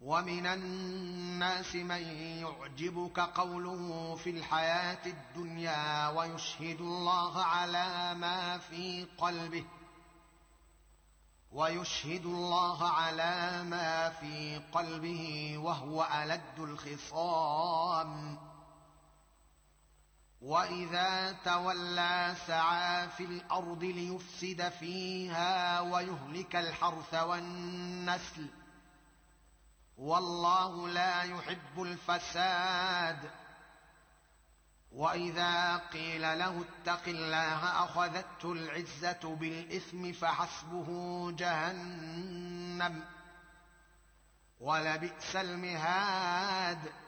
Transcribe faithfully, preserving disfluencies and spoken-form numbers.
ومن الناس من يعجبك قوله في الحياة الدنيا ويشهد الله على ما في قلبه ويشهد الله على ما في قلبه وهو ألد الخصام وإذا تولى سعى في الأرض ليفسد فيها ويهلك الحرث والنسل والله لا يحب الفساد. وإذا قيل له اتق الله أخذته العزة بالإثم فحسبه جهنم ولبئس المهاد.